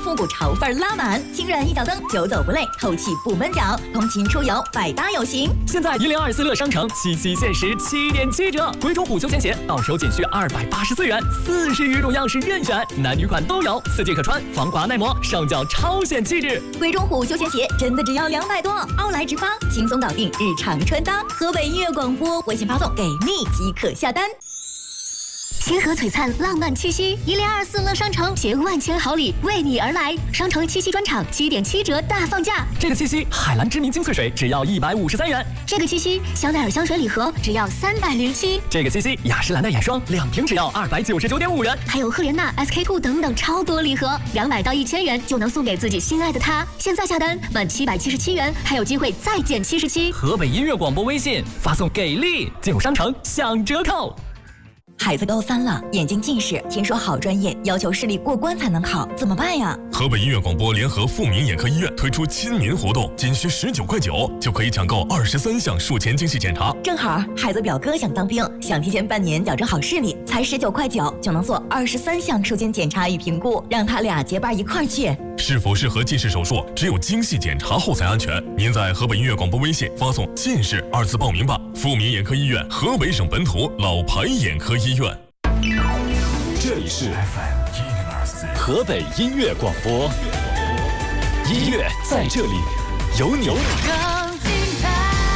复古潮范拉满，清热一脚蹬，久走不累，透气不闷脚，通勤出游百搭有型。 现在1024乐商城七夕限时7.7折，鬼冢虎休闲鞋到手仅需284元，40余种样式任选，男女款都有，4季可穿，防滑耐磨，上脚超显气质。 鬼冢虎休闲鞋真的只要200多，奥莱直发，轻松搞定日常穿搭。河北音乐广播微信发送给你即可下单。 星河璀璨，浪漫气息，1024乐商城携万千好礼为你而来。商城七夕专场7.7折大放价。 这个七夕，海蓝之谜精粹水只要153元。 这个七夕，香奈儿香水礼盒只要307。 这个七夕，雅诗兰黛眼霜2瓶只要299.5元。 还有赫莲娜、SK2 等等超多礼盒，200到1000元就能送给自己心爱的他。现在下单满777元，还有机会再减77。 河北音乐广播微信发送给力，进入商城享折扣。 孩子高3了，眼睛近视，听说好专业要求视力过关才能考，怎么办呀？ 河北音乐广播联合富民眼科医院推出亲民活动，仅需19.9块就可以抢购23项术前精细检查。 正好孩子表哥想当兵，想提前半年矫正好视力，才19.9块就能做23项术前检查与评估，让他俩结伴一块儿去。 是否适合近视手术，只有精细检查后才安全。您在河北音乐广播微信发送“近视”2字报名吧。富民眼科医院，河北省本土老牌眼科医院。 这里是 FM 104河北音乐广播，音乐在这里，有你。 更精彩。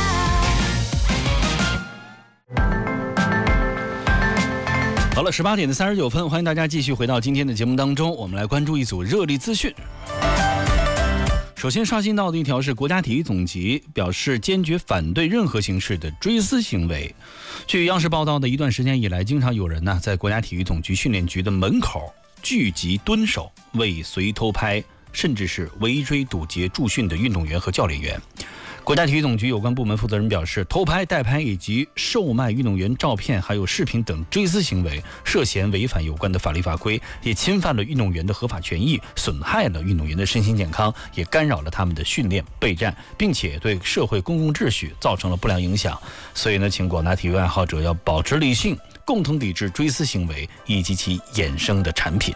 好了，18点39分，欢迎大家继续回到今天的节目当中，我们来关注一组热力资讯。首先刷新到的一条是国家体育总局表示坚决反对任何形式的追思行为。据央视报道的一段时间以来，经常有人在国家体育总局训练局的门口聚集蹲守，尾随偷拍，甚至是围追堵截驻训的运动员和教练员。国家体育总局有关部门负责人表示，偷拍、代拍以及售卖运动员照片还有视频等追思行为涉嫌违反有关的法律法规，也侵犯了运动员的合法权益，损害了运动员的身心健康，也干扰了他们的训练备战，并且对社会公共秩序造成了不良影响。所以呢，请广大体育爱好者要保持理性，共同抵制追思行为以及其衍生的产品。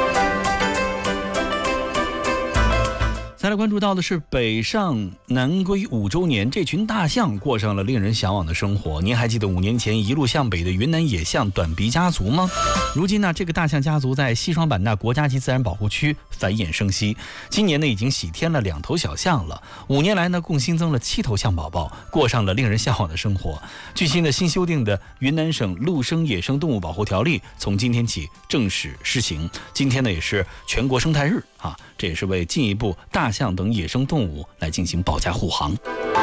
再来关注到的是北上南归5周年，这群大象过上了令人向往的生活。您还记得5年前一路向北的云南野象短鼻家族吗？如今呢，这个大象家族在西双版纳国家级自然保护区繁衍生息，今年呢已经喜添了2头小象了。5年来呢，共新增了7头象宝宝，过上了令人向往的生活。据悉呢，新修订的云南省陆生野生动物保护条例从今天起正式施行。今天呢，也是全国生态日啊，这也是为进一步大象等野生动物来进行保驾护航。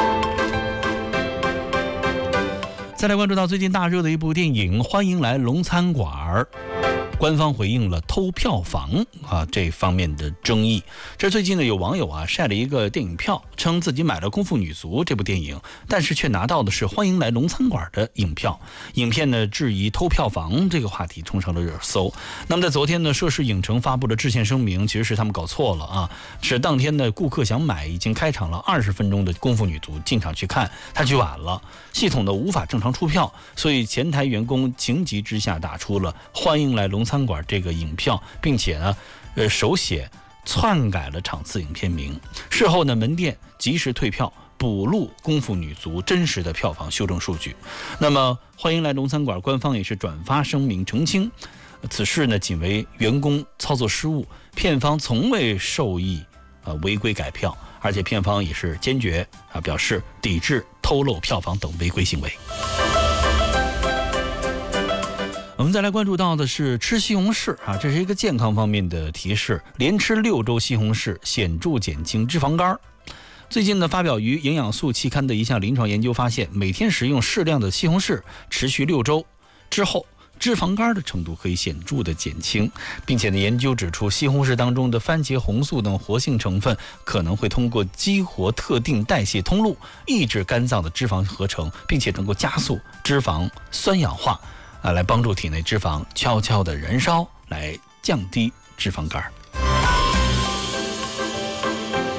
再来关注到最近大热的一部电影《欢迎来龙餐馆》，官方回应了偷票房这方面的争议。这最近呢，有网友晒了一个电影票，称自己买了《功夫女足》这部电影，但是却拿到的是《欢迎来龙餐馆》的影票。影片呢质疑偷票房这个话题冲上了热搜。那么在昨天呢，涉事影城发布了致歉声明，其实是他们搞错了是当天的顾客想买已经开场了20分钟的《功夫女足》，进场去看，他去晚了，系统呢无法正常出票，所以前台员工情急之下打出了《欢迎来龙餐馆》这个影票，并且呢手写篡改了场次影片名。事后呢，门店及时退票，补录《功夫女足》真实的票房修正数据。那么欢迎来龙餐馆官方也是转发声明澄清，此事呢仅为员工操作失误，片方从未授意违规改票，而且片方也是坚决表示抵制偷漏票房等违规行为。我们再来关注到的是吃西红柿这是一个健康方面的提示，连吃6周西红柿显著减轻脂肪肝。最近呢，发表于《营养素》期刊的一项临床研究发现，每天食用适量的西红柿持续6周之后，脂肪肝的程度可以显著的减轻，并且呢，研究指出西红柿当中的番茄红素等活性成分可能会通过激活特定代谢通路，抑制肝脏的脂肪合成，并且能够加速脂肪酸氧化来帮助体内脂肪悄悄的燃烧，来降低脂肪肝。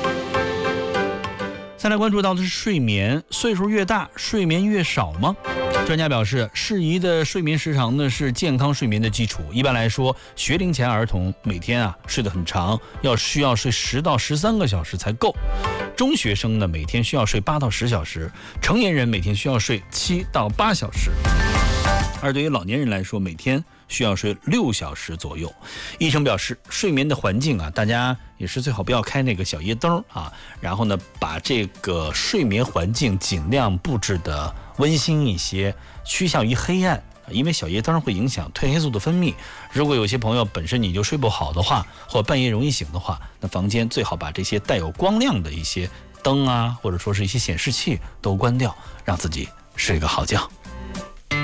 再来关注到的是睡眠，岁数越大睡眠越少吗？ 专家表示，适宜的睡眠时长呢是健康睡眠的基础。一般来说，学龄前儿童每天睡得很长，需要睡10到13个小时才够。中学生呢每天需要睡8到10小时，成年人每天需要睡7到8小时。而对于老年人来说，每天需要睡6小时左右。医生表示，睡眠的环境大家也是最好不要开那个小夜灯然后呢，把这个睡眠环境尽量布置的温馨一些，趋向于黑暗，因为小夜灯会影响褪黑素的分泌。如果有些朋友本身你就睡不好的话，或半夜容易醒的话，那房间最好把这些带有光亮的一些灯或者说是一些显示器都关掉，让自己睡个好觉。